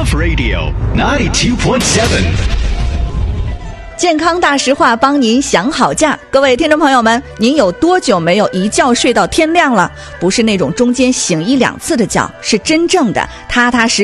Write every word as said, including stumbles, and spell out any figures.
Love Radio ninety-two point seven。 健康大实话，帮您想好价。各位听众朋友们，您有多久没有一觉睡到天亮了？不是那种中间醒一两次的觉，是真正的踏踏实